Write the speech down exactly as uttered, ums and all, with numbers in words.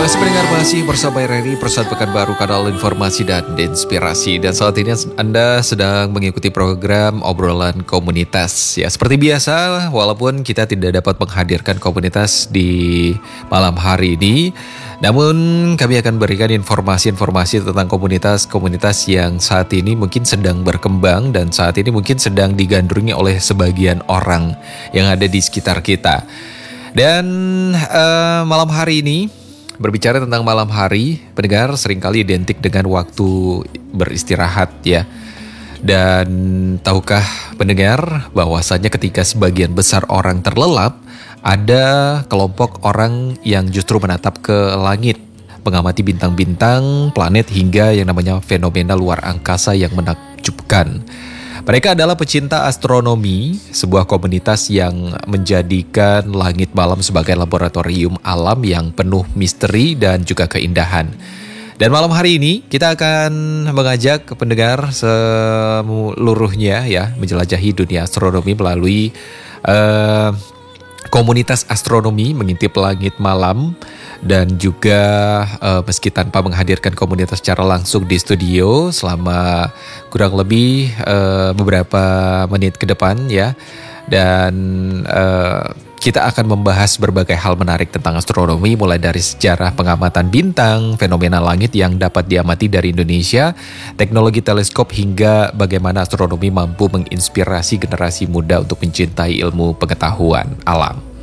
kasih pendengar, masih bersama R R I Persat Pekanbaru, kanal informasi dan inspirasi. Dan saat ini Anda sedang mengikuti program obrolan komunitas. Ya, seperti biasa, walaupun kita tidak dapat menghadirkan komunitas di malam hari ini, namun kami akan berikan informasi-informasi tentang komunitas-komunitas yang saat ini mungkin sedang berkembang dan saat ini mungkin sedang digandrungi oleh sebagian orang yang ada di sekitar kita. Dan uh, malam hari ini, berbicara tentang malam hari, pendengar seringkali identik dengan waktu beristirahat ya. Dan tahukah pendengar bahwasanya ketika sebagian besar orang terlelap, ada kelompok orang yang justru menatap ke langit, mengamati bintang-bintang, planet hingga yang namanya fenomena luar angkasa yang menakjubkan. Mereka adalah pecinta astronomi, sebuah komunitas yang menjadikan langit malam sebagai laboratorium alam yang penuh misteri dan juga keindahan. Dan malam hari ini kita akan mengajak pendengar seluruhnya ya menjelajahi dunia astronomi melalui uh, komunitas astronomi mengintip langit malam. Dan juga uh, meski tanpa menghadirkan komunitas secara langsung di studio selama kurang lebih uh, beberapa menit ke depan ya. Dan uh, kita akan membahas berbagai hal menarik tentang astronomi, mulai dari sejarah pengamatan bintang, fenomena langit yang dapat diamati dari Indonesia, teknologi teleskop, hingga bagaimana astronomi mampu menginspirasi generasi muda untuk mencintai ilmu pengetahuan alam.